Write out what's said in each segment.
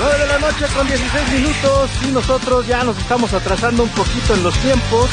9 de la noche con 16 minutos y nosotros ya nos estamos atrasando un poquito en los tiempos.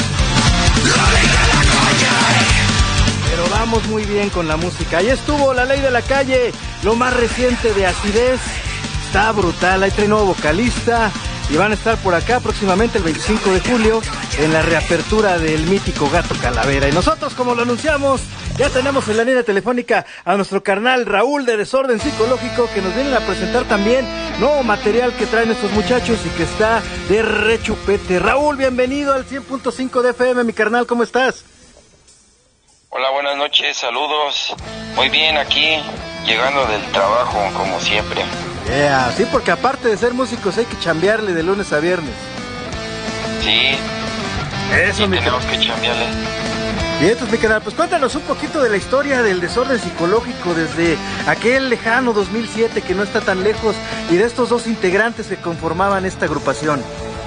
Pero vamos muy bien con la música. Ahí estuvo La Ley de la Calle, lo más reciente de Acidez. Está brutal, ahí trae nuevo vocalista y van a estar por acá próximamente el 25 de julio en la reapertura del mítico Gato Calavera. Y nosotros, como lo anunciamos, ya tenemos en la línea telefónica a nuestro carnal Raúl de Desorden Psicológico, que nos vienen a presentar también nuevo material que traen estos muchachos y que está de rechupete. Raúl, bienvenido al 100.5 de FM, mi carnal, ¿cómo estás? Hola, buenas noches, saludos. Muy bien, aquí, llegando del trabajo, como siempre. Yeah, sí, porque aparte de ser músicos hay que chambearle de lunes a viernes. Sí, eso, sí, tenemos que chambearle. Bien, entonces, mi canal, pues cuéntanos un poquito de la historia del Desorden Psicológico desde aquel lejano 2007 que no está tan lejos, y de estos dos integrantes que conformaban esta agrupación.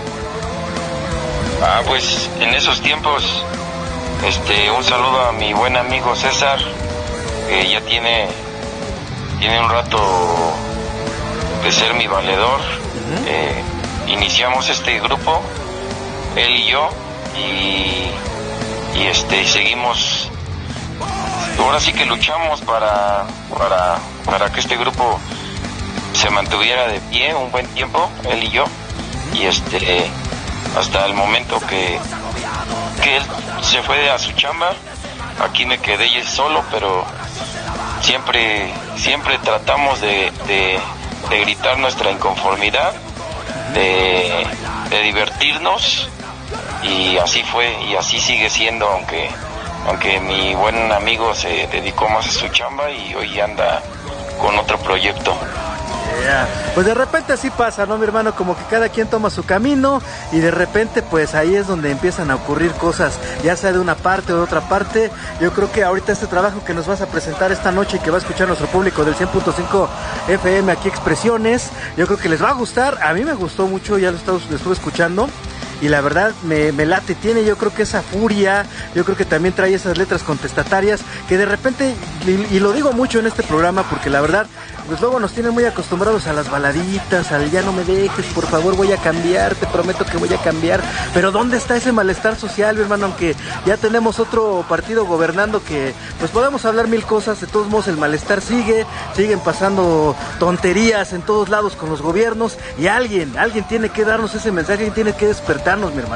Pues en esos tiempos, un saludo a mi buen amigo César, que ya tiene un rato de ser mi valedor. Iniciamos este grupo, él y yo, y seguimos. Ahora sí que luchamos para que este grupo se mantuviera de pie un buen tiempo, él y yo, y hasta el momento que él se fue a su chamba. Aquí me quedé solo, pero siempre tratamos de gritar nuestra inconformidad, de divertirnos, y así fue y así sigue siendo, aunque mi buen amigo se dedicó más a su chamba y hoy anda con otro proyecto. Yeah. Pues de repente así pasa, ¿no, mi hermano? Como que cada quien toma su camino y de repente pues ahí es donde empiezan a ocurrir cosas, ya sea de una parte o de otra parte. Yo creo que ahorita este trabajo que nos vas a presentar esta noche y que va a escuchar nuestro público del 100.5 FM aquí Expresiones, yo creo que les va a gustar. A mí me gustó mucho, ya lo estuve escuchando. Y la verdad me late, tiene yo creo que esa furia, yo creo que también trae esas letras contestatarias que de repente, y lo digo mucho en este programa porque la verdad, pues luego nos tienen muy acostumbrados a las baladitas, al ya no me dejes, por favor voy a cambiar, te prometo que voy a cambiar, pero ¿dónde está ese malestar social, mi hermano? Aunque ya tenemos otro partido gobernando que pues podemos hablar mil cosas, de todos modos el malestar siguen pasando tonterías en todos lados con los gobiernos y alguien tiene que darnos ese mensaje, alguien tiene que despertar, mi hermano.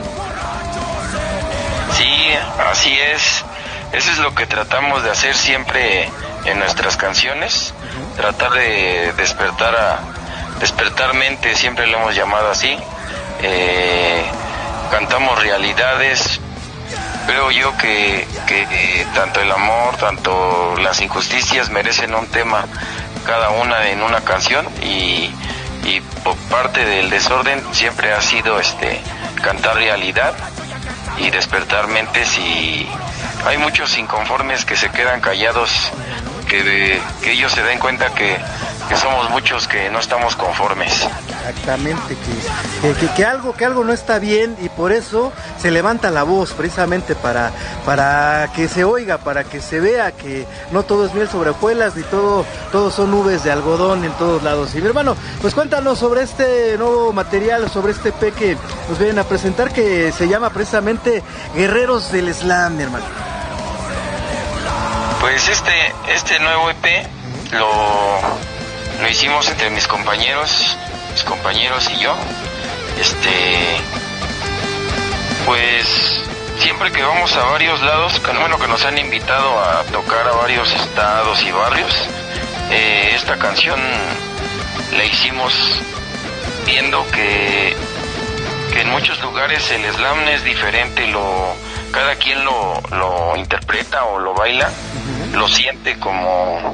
Sí, así es. Eso es lo que tratamos de hacer siempre en nuestras canciones. Tratar de despertar mente, siempre lo hemos llamado así. Cantamos realidades. Creo yo que tanto el amor, tanto las injusticias merecen un tema, cada una en una canción, y por parte del Desorden siempre ha sido cantar realidad y despertar mentes, y hay muchos inconformes que se quedan callados, que ellos se den cuenta que somos muchos que no estamos conformes. Exactamente, que algo no está bien, y por eso se levanta la voz precisamente para que se oiga, para que se vea que no todo es miel sobre hojuelas, ni todo son nubes de algodón en todos lados. Y mi hermano, pues cuéntanos sobre este nuevo material, sobre este EP que nos vienen a presentar, que se llama precisamente Guerreros del Slam, mi hermano. Pues este nuevo EP lo hicimos entre mis compañeros y yo. Pues siempre que vamos a varios lados, que nos han invitado a tocar a varios estados y barrios, esta canción la hicimos viendo que en muchos lugares el slam es diferente, cada quien lo interpreta o lo baila, lo siente como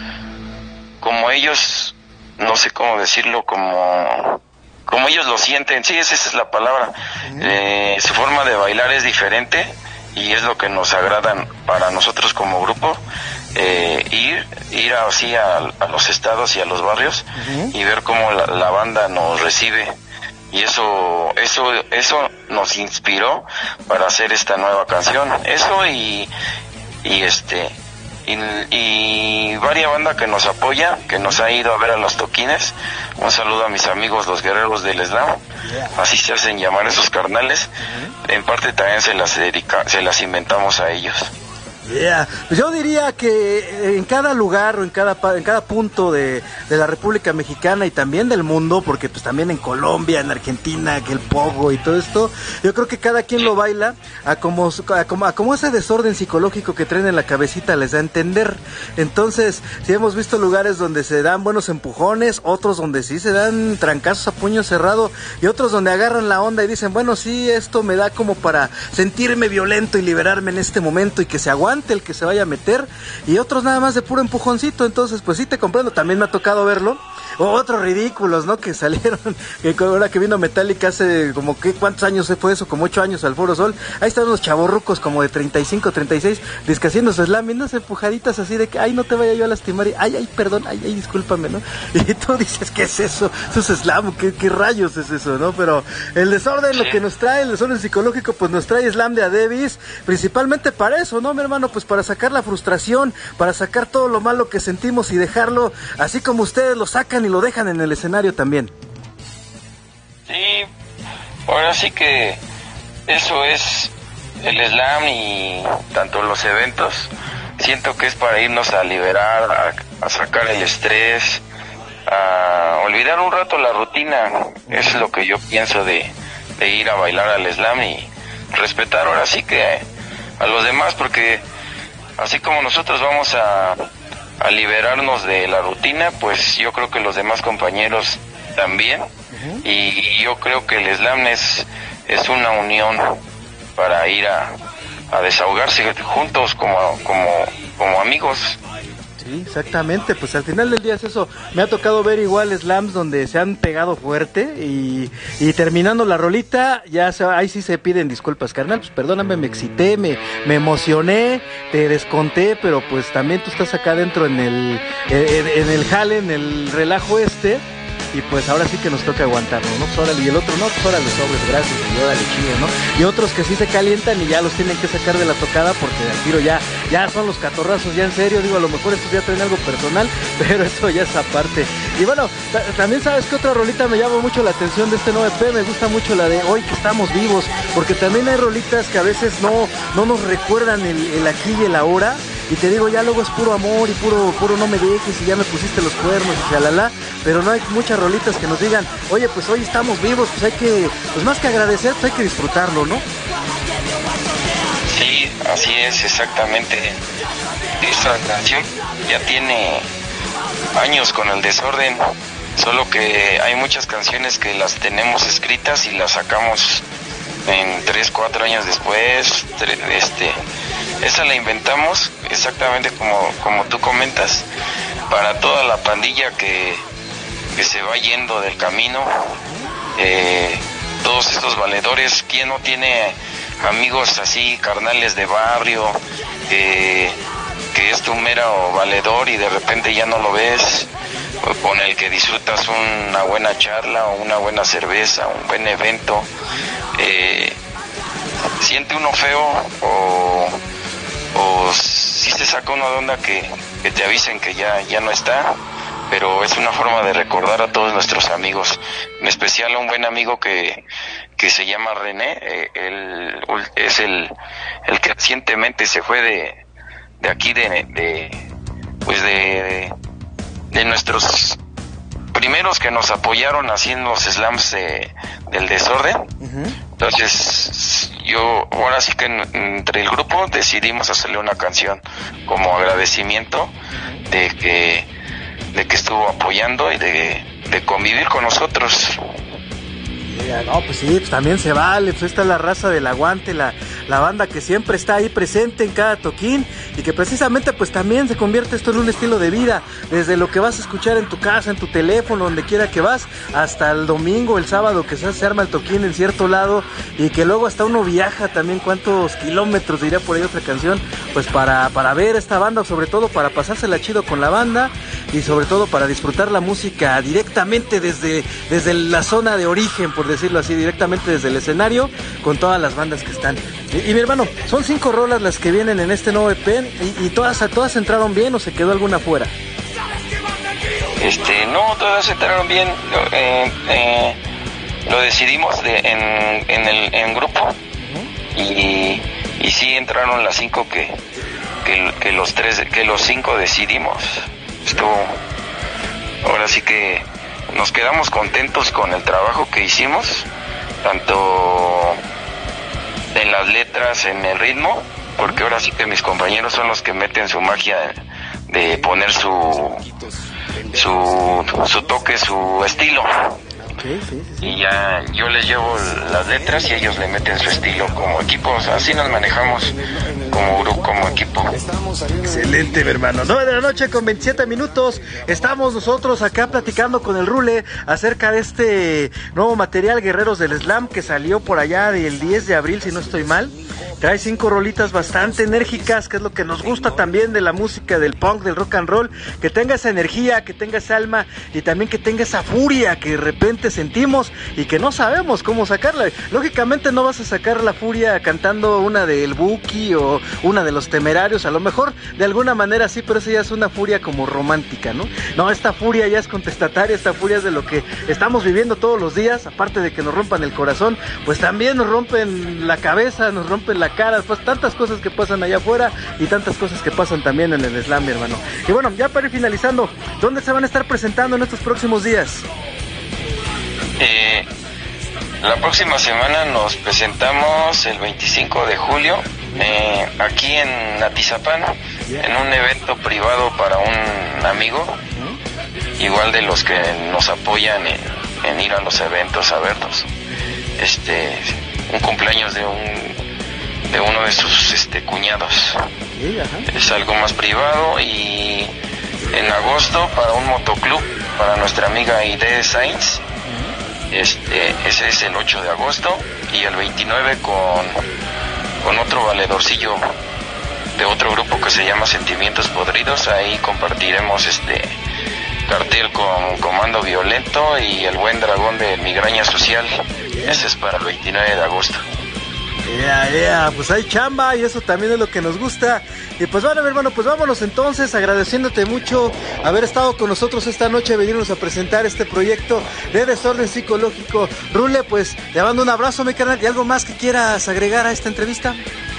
ellos, no sé cómo decirlo, como ellos lo sienten. Sí, esa es la palabra. Su forma de bailar es diferente y es lo que nos agrada para nosotros como grupo, ir así a los estados y a los barrios y ver cómo la banda nos recibe, y eso nos inspiró para hacer esta nueva canción. Eso y y varias bandas que nos apoya, que nos ha ido a ver a los toquines. Un saludo a mis amigos los guerreros del slam, así se hacen llamar esos carnales. En parte también se las inventamos a ellos. Pues yo diría que en cada lugar o en cada punto de la República Mexicana y también del mundo, porque pues también en Colombia, en Argentina, que el pogo y todo esto, yo creo que cada quien lo baila a como ese desorden psicológico que traen en la cabecita les da a entender. Entonces, sí hemos visto lugares donde se dan buenos empujones, otros donde sí se dan trancazos a puño cerrado y otros donde agarran la onda y dicen, bueno, sí, esto me da como para sentirme violento y liberarme en este momento y que se aguante el que se vaya a meter, y otros nada más de puro empujoncito. Entonces pues sí te comprendo, también me ha tocado verlo. Otros ridículos, ¿no? Que salieron, que ahora que vino Metallica hace como que, ¿cuántos años fue eso? Como 8 años al Foro Sol. Ahí estaban los chavorrucos como de 35, 36, haciendo su slam, viéndose empujaditas así de que, ay, no te vaya yo a lastimar, y ay, perdón, ay, discúlpame, ¿no? Y tú dices, ¿qué es eso? Eso es slam, ¿qué rayos es eso, no? Pero el desorden, lo que nos trae, el desorden psicológico, pues nos trae Slam de a Davis, principalmente para eso, ¿no, mi hermano? Pues para sacar la frustración, para sacar todo lo malo que sentimos y dejarlo, así como ustedes lo sacan y lo dejan en el escenario también. Sí, ahora sí que eso es el slam, y tanto los eventos, siento que es para irnos a liberar, a sacar el estrés, a olvidar un rato la rutina. Es lo que yo pienso de ir a bailar al slam y respetar ahora sí que a los demás, porque así como nosotros vamos a liberarnos de la rutina, pues yo creo que los demás compañeros también. Y yo creo que el slam es una unión para ir a desahogarse juntos como amigos. Sí, exactamente, pues al final del día es eso. Me ha tocado ver igual slams donde se han pegado fuerte y terminando la rolita, ahí sí se piden disculpas, carnal, pues perdóname, me excité, me emocioné, te desconté, pero pues también tú estás acá dentro en el jale, en el relajo y pues ahora sí que nos toca aguantarlo, ¿no? Pues órale, y el otro, no, pues órale, sobres, gracias, y órale, chido, ¿no? Y otros que sí se calientan y ya los tienen que sacar de la tocada porque al tiro ya son los catorrazos, ya en serio, digo, a lo mejor estos ya traen algo personal, pero eso ya es aparte. Y bueno, también sabes que otra rolita me llama mucho la atención de este nuevo EP, me gusta mucho la de Hoy que estamos vivos, porque también hay rolitas que a veces no nos recuerdan el aquí y el ahora, y te digo, ya luego es puro amor y puro no me dejes y ya me pusiste los cuernos y shalala, pero no hay muchas rolitas que nos digan, oye, pues hoy estamos vivos, pues hay que, pues más que agradecer, pues hay que disfrutarlo, ¿no? Sí, así es, exactamente. Esta canción ya tiene años con el desorden, solo que hay muchas canciones que las tenemos escritas y las sacamos en 3, 4 años después. Esa la inventamos exactamente como tú comentas, para toda la pandilla que se va yendo del camino, todos estos valedores. ¿Quién no tiene amigos así, carnales de barrio, que es tu mero valedor y de repente ya no lo ves, o con el que disfrutas una buena charla o una buena cerveza, un buen evento? Siente uno feo o si se saca uno de onda que te avisen que ya no está, pero es una forma de recordar a todos nuestros amigos, en especial a un buen amigo que se llama René. Él es el que recientemente se fue de aquí, de nuestros primeros que nos apoyaron haciendo los slams del desorden. Entonces yo ahora sí que entre el grupo decidimos hacerle una canción como agradecimiento de que estuvo apoyando y de convivir con nosotros. No, pues sí, pues también se vale, pues esta es la raza del aguante, la banda que siempre está ahí presente en cada toquín y que precisamente pues también se convierte esto en un estilo de vida, desde lo que vas a escuchar en tu casa, en tu teléfono, donde quiera que vas, hasta el domingo, el sábado que se arma el toquín en cierto lado y que luego hasta uno viaja también cuántos kilómetros, diría por ahí otra canción, pues para ver esta banda, sobre todo para pasársela chido con la banda. y sobre todo para disfrutar la música directamente desde la zona de origen, por decirlo así, directamente desde el escenario, con todas las bandas que están. Y mi hermano, son 5 rolas las que vienen en este nuevo EP, y todas entraron bien, o se quedó alguna fuera. No, todas entraron bien. Lo decidimos en grupo, y sí entraron las 5 que los 5 decidimos. Ahora sí que nos quedamos contentos con el trabajo que hicimos, tanto en las letras, en el ritmo, porque ahora sí que mis compañeros son los que meten su magia de poner su toque, su estilo. Sí. Y ya yo les llevo las letras y ellos le meten su estilo como equipo. O sea, así nos manejamos como grupo, como equipo. Excelente, mi hermano. 9 de la noche con 27 minutos. Estamos nosotros acá platicando con el Rule acerca de este nuevo material, Guerreros del Slam, que salió por allá del 10 de abril, si no estoy mal. Trae 5 rolitas bastante enérgicas, que es lo que nos gusta también de la música, del punk, del rock and roll, que tenga esa energía, que tenga esa alma, y también que tenga esa furia que de repente sentimos y que no sabemos cómo sacarla. Lógicamente no vas a sacar la furia cantando una del Buki o una de los Temerarios, a lo mejor de alguna manera sí, pero esa ya es una furia como romántica, ¿no? No, esta furia ya es contestataria, esta furia es de lo que estamos viviendo todos los días, aparte de que nos rompan el corazón, pues también nos rompen la cabeza, nos rompen la cara, pues tantas cosas que pasan allá afuera y tantas cosas que pasan también en el slam, mi hermano. Y bueno, ya para ir finalizando, ¿dónde se van a estar presentando en estos próximos días? La próxima semana nos presentamos el 25 de julio aquí en Atizapán, en un evento privado para un amigo, igual de los que nos apoyan en ir a los eventos a verlos. Un cumpleaños de uno de sus cuñados. Es algo más privado. Y en agosto para un motoclub para nuestra amiga Aide Sainz. Ese es el 8 de agosto, y el 29 con otro valedorcillo de otro grupo que se llama Sentimientos Podridos. Ahí compartiremos cartel con Comando Violento y el Buen Dragón de Migraña Social. Ese es para el 29 de agosto. Pues hay chamba, y eso también es lo que nos gusta. Y pues bueno, mi hermano, pues vámonos entonces, agradeciéndote mucho haber estado con nosotros esta noche, venirnos a presentar este proyecto de Desorden Psicológico. Rule, pues te mando un abrazo, mi carnal. ¿Y algo más que quieras agregar a esta entrevista?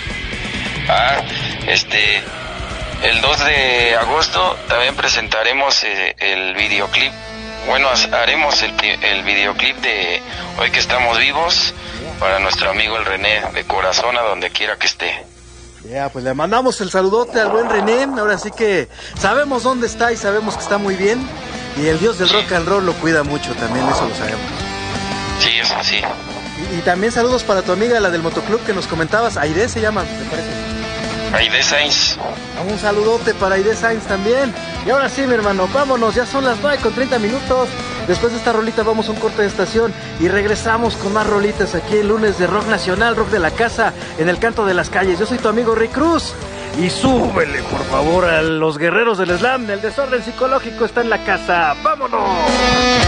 El 2 de agosto también presentaremos el videoclip. Bueno, haremos el videoclip de Hoy que estamos vivos, para nuestro amigo el René, de corazón a donde quiera que esté. Pues le mandamos el saludote al buen René. Ahora sí que sabemos dónde está y sabemos que está muy bien. Y el Dios del rock and roll lo cuida mucho también, eso lo sabemos. Sí, eso sí. Y también saludos para tu amiga, la del motoclub que nos comentabas, Aide se llama, me parece. Aide Sainz. Un saludote para Aide Sainz también. Y ahora sí, mi hermano, vámonos, ya son las 9:30. Después de esta rolita vamos a un corte de estación y regresamos con más rolitas aquí el lunes de Rock Nacional, Rock de la Casa, en el Canto de las Calles. Yo soy tu amigo Rick Cruz. Y súbele, por favor, a los Guerreros del Slam. El Desorden Psicológico está en la casa. ¡Vámonos!